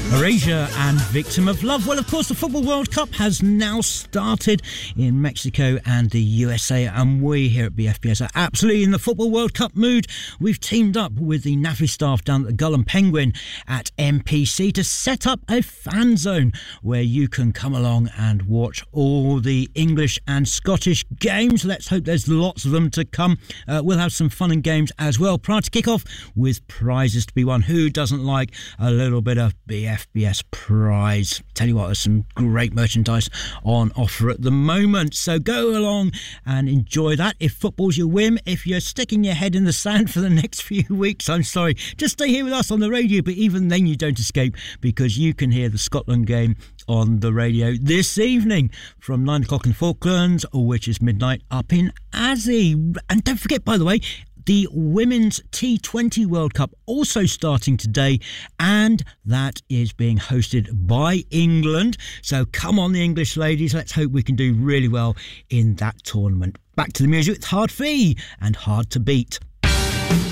Erasure and Victim of Love. Well, of course, the Football World Cup has now started in Mexico and the USA, and we here at BFBS are absolutely in the Football World Cup mood. We've teamed up with the NAFI staff down at the Gull and Penguin at MPC to set up a fan zone where you can come along and watch all the English and Scottish games. Let's hope there's lots of them to come. We'll have some fun and games as well prior to kick-off with prizes to be won. Who doesn't like a little bit of BFBS prize? Tell you what, there's some great merchandise on offer at the moment, so go along and enjoy that. If football's your whim, if you're sticking your head in the sand for the next few weeks, I'm sorry, just stay here with us on the radio, but even then you don't escape, because you can hear the Scotland game on the radio this evening from 9 o'clock in Falklands, which is midnight up in Aussie. And don't forget, by the way, the Women's T20 World Cup also starting today, and that is being hosted by England. So come on, the English ladies, let's hope we can do really well in that tournament. Back to the music with Hard Fee and Hard to Beat.